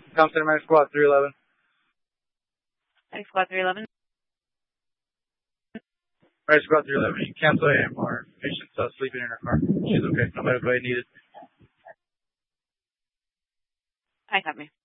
Tom Center, Medic Squad 311. Medic Squad 311. Medic Squad 311. You can cancel AM. Our patient's sleeping in her car. She's okay. No medical aid needed. I copy.